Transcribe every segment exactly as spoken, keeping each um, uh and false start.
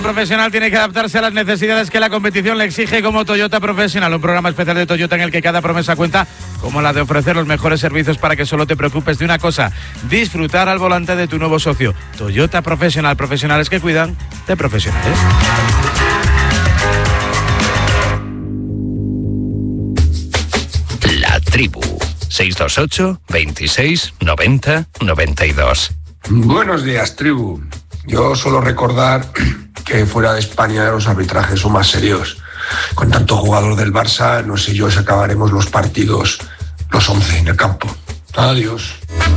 Profesional tiene que adaptarse a las necesidades que la competición le exige, como Toyota Profesional, un programa especial de Toyota en el que cada promesa cuenta, como la de ofrecer los mejores servicios para que solo te preocupes de una cosa: disfrutar al volante de tu nuevo socio. Toyota Profesional, profesionales que cuidan de profesionales. La Tribu, seis dos ocho, veintiséis, noventa, noventa y dos. Buenos días, Tribu. Yo suelo recordar que fuera de España los arbitrajes son más serios. Con tanto jugador del Barça, no sé yo si acabaremos los partidos los once en el campo. Adiós.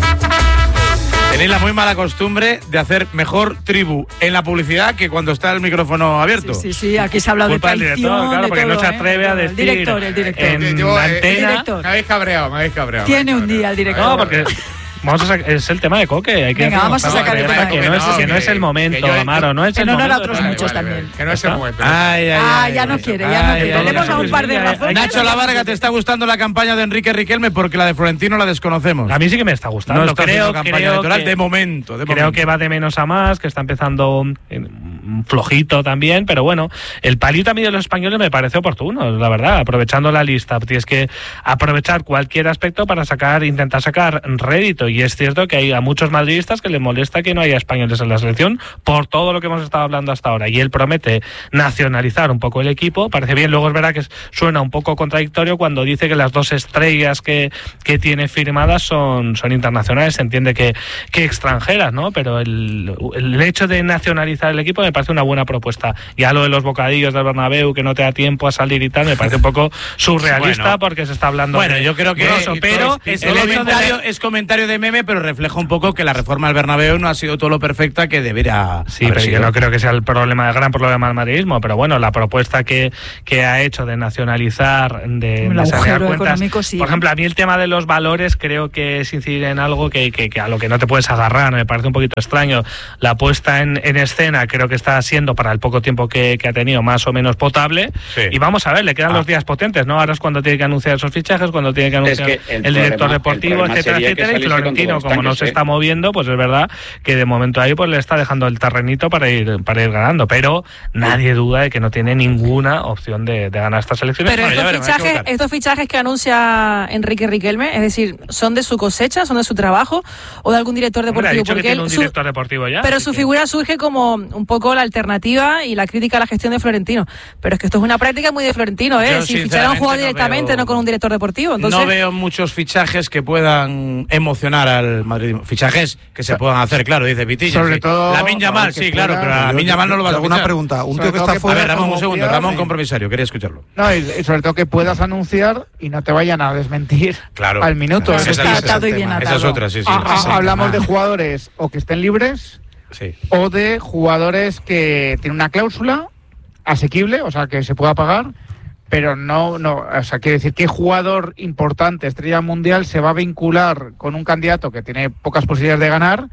Tenéis la muy mala costumbre de hacer mejor Tribu en la publicidad que cuando está el micrófono abierto. Sí, sí, sí, aquí se ha hablado Culpa de del traición, director, claro, de porque todo, no se ¿eh? atreve a decir El director, el director. en Yo, la eh, antena. el director. Me habéis cabreado, me habéis cabreado. Tiene un día el director. No, porque vamos a sacar, es el tema de Coque. Hay que Venga, vamos a sacar el tema de que Coque. no es, No, que no es el que- momento, que yo- Amaro, no es que el no, no, momento. era otros Vale, muchos vale, también. vale, que no es el momento. Ay, ay, Ah, ay, ya no ay, quiere, ay, ya no ay, quiere. ay, Le hemos ay, dado un ay, par de ay, razones. Nacho La Varga, ¿te está gustando la campaña de Enrique Riquelme? Porque la de Florentino la desconocemos. A mí sí que me está gustando. No está creo, haciendo campaña creo electoral que, de momento. De creo momento. que va de menos a más, que está empezando eh, flojito también, pero bueno, el palito a mí de los españoles me parece oportuno, la verdad, aprovechando la lista. Tienes que aprovechar cualquier aspecto para sacar, intentar sacar rédito, y es cierto que hay a muchos madridistas que les molesta que no haya españoles en la selección por todo lo que hemos estado hablando hasta ahora, y él promete nacionalizar un poco el equipo. Parece bien, luego es verdad que suena un poco contradictorio cuando dice que las dos estrellas que, que tiene firmadas son, son internacionales, se entiende que, que extranjeras, ¿no? Pero el, el hecho de nacionalizar el equipo me parece una buena propuesta. Ya lo de los bocadillos del Bernabéu, que no te da tiempo a salir y tal, me parece un poco surrealista. Bueno, porque se está hablando Bueno, de yo creo que grosso, pero es, el hecho comentario, de... es comentario de meme, pero refleja un poco que la reforma del Bernabéu no ha sido todo lo perfecta que debería Sí, haber pero sido. yo no creo que sea el problema, el gran problema del madridismo, pero bueno, la propuesta que, que ha hecho de nacionalizar, de, El de sanear agujero cuentas, económico, sí. por ejemplo, a mí el tema de los valores creo que es incidir en algo que, que, que a lo que no te puedes agarrar, me parece un poquito extraño. La puesta en, en escena creo que está siendo, para el poco tiempo que, que ha tenido, más o menos potable, Sí. y vamos a ver, le quedan Ah. los días potentes, ¿no? Ahora es cuando tiene que anunciar esos fichajes, cuando tiene que anunciar Es que el el, director problema- deportivo, el problema etcétera, sería que etcétera, y saliese con Florentino, todos los como no cambios, se ¿eh? está moviendo, pues es verdad que de momento ahí pues le está dejando el terrenito para ir para ir ganando, pero nadie duda de que no tiene ninguna opción de, de ganar estas elecciones. Pero Bueno, ya estos veremos, hay que fichajes, votar. estos fichajes que anuncia Enrique Riquelme, es decir, ¿son de su cosecha, son de su trabajo o de algún director Hombre, ha deportivo? dicho que Porque tiene él, un su- director deportivo ya. pero así su que- figura surge como un poco la alternativa y la crítica a la gestión de Florentino. Pero es que esto es una práctica muy de Florentino, ¿eh? Yo, Si fichar a un sinceramente, jugador no directamente, veo- no con un director deportivo. Entonces, No veo muchos fichajes que puedan emocionar al Madrid. Fichajes que se puedan hacer, claro, dice Pitillo. Sobre sí. todo, Lamin Yamal, que sí, pueda- claro, pero a yo- Lamin Yamal no lo vas a yo hago fichar. una pregunta, un Sobre tío que todo está que- A fuera ver, Ramón, un como segundo. fiar, Ramón, eh. compromisario, quería escucharlo. No, y, y sobre todo que puedas anunciar y no te vayan a desmentir Claro. al minuto. Esa Es es- decir, esa es atado y el bien tema. atado. Esa es otra, sí, sí. a- a- ese es el hablamos tema. de jugadores o que estén libres Sí. o de jugadores que tienen una cláusula asequible, o sea, que se pueda pagar, pero no, no, o sea, quiere decir, ¿qué jugador importante, estrella mundial, se va a vincular con un candidato que tiene pocas posibilidades de ganar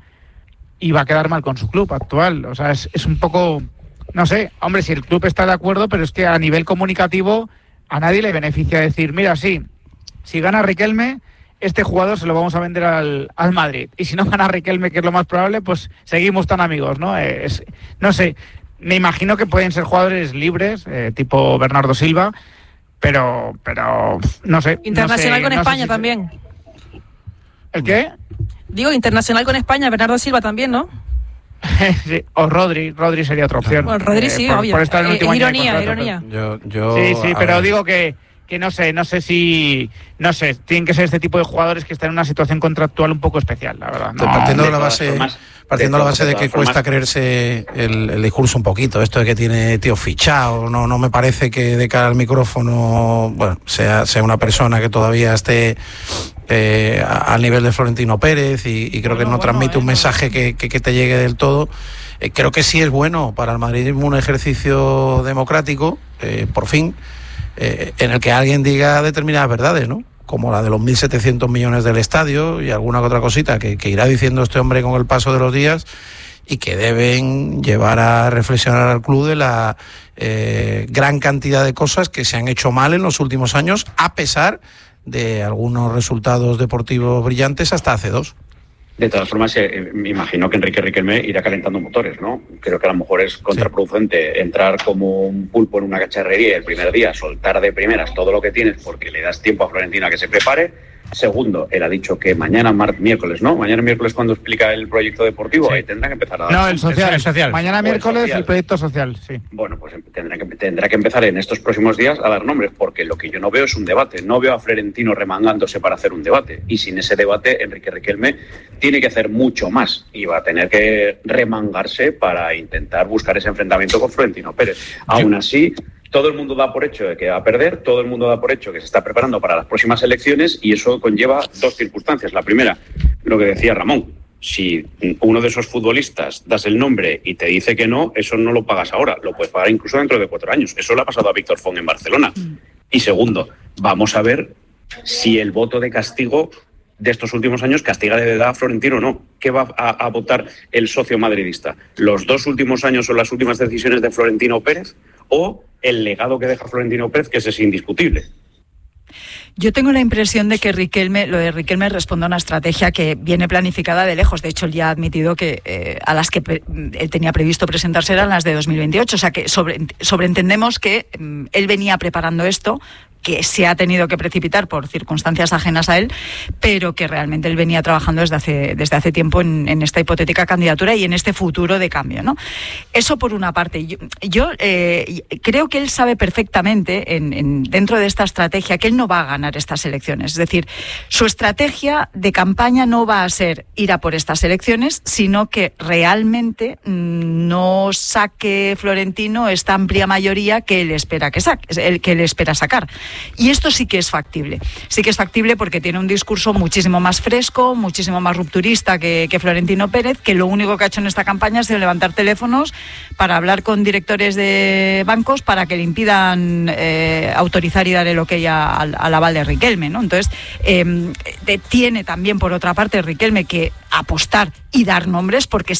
y va a quedar mal con su club actual? O sea, es, es un poco, no sé, hombre, si el club está de acuerdo, pero es que a nivel comunicativo a nadie le beneficia decir, mira, sí, si gana Riquelme, este jugador se lo vamos a vender al, al Madrid. Y si no gana Riquelme, que es lo más probable, pues seguimos tan amigos, ¿no? Es, no sé, me imagino que pueden ser jugadores libres, eh, tipo Bernardo Silva, pero, pero no sé. internacional no sé, con no sé España si- también. ¿El qué? Digo, internacional con España, Bernardo Silva también, ¿no? Sí, o Rodri, Rodri sería otra opción. Bueno, Rodri Eh, sí, por, obvio. por estar en el Eh, último año de ironía, contrato, ironía. Yo, yo, Sí, sí, a pero ver. digo que, que no sé, no sé si, no sé, tienen que ser este tipo de jugadores que están en una situación contractual un poco especial, la verdad. No, partiendo de de la todas base, formas, partiendo de de la base de todas que formas- cuesta creerse el, el discurso un poquito, esto de que tiene tío fichado, no, no me parece que de cara al micrófono, bueno, sea, sea una persona que todavía esté eh, a- al nivel de Florentino Pérez y, y creo que no Bueno, transmite bueno, un eh, mensaje que, que, que te llegue del todo. Eh, creo que sí es bueno para el madridismo un ejercicio democrático, eh, por fin, eh, en el que alguien diga determinadas verdades, ¿no? Como la de los mil setecientos millones del estadio y alguna que otra cosita que, que irá diciendo este hombre con el paso de los días y que deben llevar a reflexionar al club de la eh, gran cantidad de cosas que se han hecho mal en los últimos años, a pesar de algunos resultados deportivos brillantes hasta hace dos. De todas formas, eh, me imagino que Enrique Riquelme irá calentando motores, ¿no? Creo que a lo mejor es contraproducente entrar como un pulpo en una cacharrería el primer día, soltar de primeras todo lo que tienes porque le das tiempo a Florentino a que se prepare. Segundo, él ha dicho que mañana, mar- miércoles, ¿no? Mañana miércoles cuando explica el proyecto deportivo, sí. Ahí tendrá que empezar a dar... No, el social. El social. Mañana O el miércoles social. el proyecto social, sí. Bueno, pues tendrá que, tendrá que empezar en estos próximos días a dar nombres, porque lo que yo no veo es un debate. No veo a Florentino remangándose para hacer un debate. Y sin ese debate, Enrique Riquelme tiene que hacer mucho más. Y va a tener que remangarse para intentar buscar ese enfrentamiento con Florentino Pérez. Aún así... Todo el mundo da por hecho de que va a perder, todo el mundo da por hecho que se está preparando para las próximas elecciones y eso conlleva dos circunstancias. La primera, lo que decía Ramón, si uno de esos futbolistas das el nombre y te dice que no, eso no lo pagas ahora, lo puedes pagar incluso dentro de cuatro años. Eso le ha pasado a Víctor Font en Barcelona. Y segundo, vamos a ver si el voto de castigo de estos últimos años castiga de verdad a Florentino o no. ¿Qué va a, a votar el socio madridista? ¿Los dos últimos años o las últimas decisiones de Florentino Pérez o el legado que deja Florentino Pérez, que ese es indiscutible? Yo tengo la impresión de que Riquelme, lo de Riquelme responde a una estrategia que viene planificada de lejos. De hecho, él ya ha admitido que eh, a las que pre- él tenía previsto presentarse eran las de dos mil veintiocho. O sea, que sobre, sobreentendemos que mm, él venía preparando esto, que se ha tenido que precipitar por circunstancias ajenas a él, pero que realmente él venía trabajando desde hace, desde hace tiempo en, en esta hipotética candidatura y en este futuro de cambio, ¿no? Eso por una parte. Yo, yo eh, creo que él sabe perfectamente, en, en, dentro de esta estrategia, que él no va a ganar estas elecciones. Es decir, su estrategia de campaña no va a ser ir a por estas elecciones, sino que realmente mmm, no saque Florentino esta amplia mayoría que él espera que saque, el que él espera sacar. Y esto sí que es factible. Sí que es factible porque tiene un discurso muchísimo más fresco, muchísimo más rupturista que, que Florentino Pérez, que lo único que ha hecho en esta campaña ha sido levantar teléfonos para hablar con directores de bancos para que le impidan eh, autorizar y dar el ok a, al, al aval de Riquelme, ¿no? Entonces, eh, tiene también, por otra parte, Riquelme que apostar y dar nombres, porque